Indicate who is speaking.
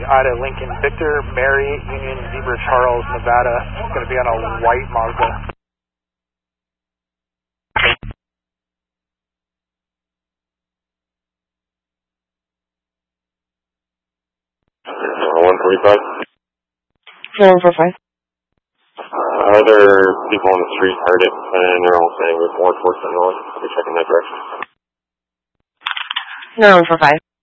Speaker 1: Ida, Lincoln, Victor, Mary, Union, Zebra, Charles, Nevada. It's going to be on a white Mazda.
Speaker 2: $145.
Speaker 3: 145.
Speaker 2: Other people on the street heard it, and they're all saying with more enforcement on. We're checking that direction.
Speaker 3: 145.